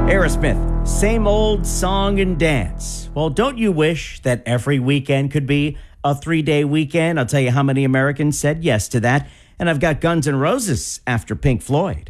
Aerosmith, same old song and dance. Well, don't you wish that every weekend could be a 3-day weekend? I'll tell you how many Americans said yes to that. And I've got Guns N' Roses after Pink Floyd.